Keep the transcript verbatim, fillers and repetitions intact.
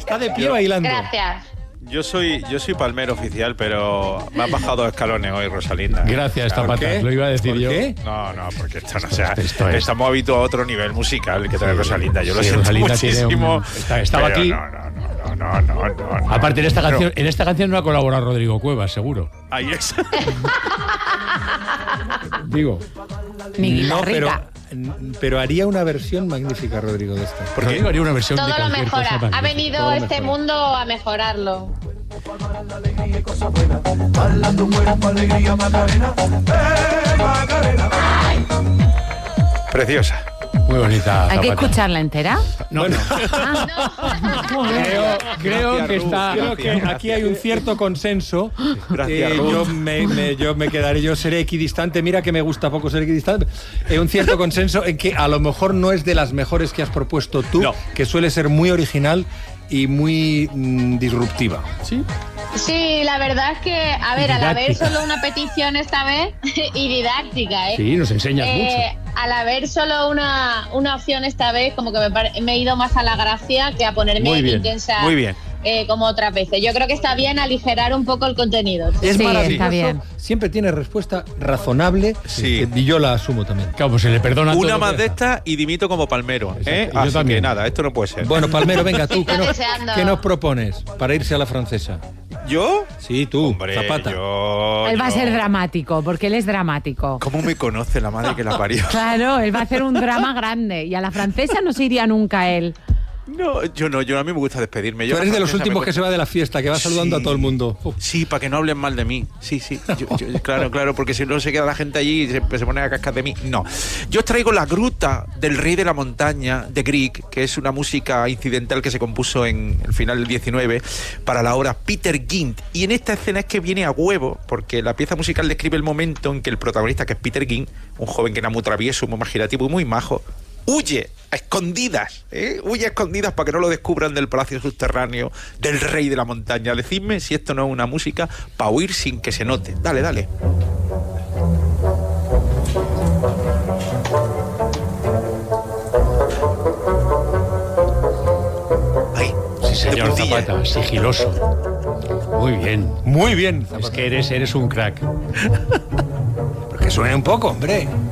Está de pie bailando. Gracias. Yo soy, yo soy palmero oficial, pero me han bajado escalones hoy, Rosalinda. Gracias, Zapata, lo iba a decir ¿Por yo. qué? No, no, porque esto no o sea, Esto es. estamos habituados a otro nivel musical que trae Sí, Rosalinda. Yo lo sí, siento Rosalinda tiene muchísimo. un- está- estaba pero aquí. No, no, no, no, no, no, no, no. Aparte, en esta, Pero- canción, en esta canción no ha colaborado Rodrigo Cuevas, seguro. Ahí es. Digo. Mi No, pero, guitarrita. pero haría una versión magnífica, Rodrigo, de esto. Porque Rodrigo haría una versión Todo de lo cualquier mejora. cosa Ha magnífica. venido todo este mejora. mundo a mejorarlo. Preciosa. Muy bonita. ¿Hay que Zapata. escucharla entera? No, no. Creo, creo Gracias, que Ru. está. Creo que aquí hay un cierto consenso. Gracias, Eh, Ruth. yo, me, me- yo me quedaré, yo seré equidistante. Mira que me gusta poco ser equidistante. Eh, un cierto consenso en que a lo mejor no es de las mejores que has propuesto tú, No. que suele ser muy original y muy mm, disruptiva. Sí. Sí, la verdad es que, a ver, al haber Didáctica. solo una petición esta vez, y didáctica, ¿eh? Sí, nos enseñas Eh, mucho. al haber solo una, una opción esta vez, como que me, pare- me he ido más a la gracia que a ponerme Muy bien, intensa muy bien. eh, como otras veces. Yo creo que está bien aligerar un poco el contenido. Es Sí, maravilloso. está bien. Siempre tiene respuesta razonable. Sí. eh, Y yo la asumo también. Claro, pues se le perdona Una todo, más ya de está. esta y dimito como palmero. ¿eh? Exacto. Y yo Así también. que nada, esto no puede ser. Bueno, Palmero, venga tú. ¿Qué Está nos, deseando. qué nos propones para irse a la francesa? ¿Yo? Sí, tú, Hombre, Zapata. yo... Él va a yo- ser dramático, porque él es dramático. ¿Cómo me conoce la madre que la parió? Claro, él va a hacer un drama grande. Y a la francesa no se iría nunca él. No, yo no, yo a mí me gusta despedirme. Yo Tú la eres de los francesa últimos me que se va de la fiesta, que va saludando Sí. a todo el mundo. Uf. Sí, para que no hablen mal de mí. Sí, sí. Yo- yo- claro, claro, porque si no se queda la gente allí y se, se pone a cascar de mí. No. Yo os traigo La Gruta del Rey de la Montaña de Grieg, que es una música incidental que se compuso en el final del diecinueve para la obra Peter Gynt. Y en esta escena es que viene a huevo, porque la pieza musical describe el momento en que el protagonista, que es Peter Gynt, un joven que era muy travieso, muy imaginativo y muy majo, huye a escondidas, ¿eh? Huye a escondidas para que no lo descubran del palacio subterráneo del Rey de la Montaña. Decidme si esto no es una música para huir sin que se note. Dale, dale. Ay, Sí, señor de puntilla. Zapata, sigiloso. Muy bien. Muy bien. Es que eres, eres un crack. Que suene un poco, hombre.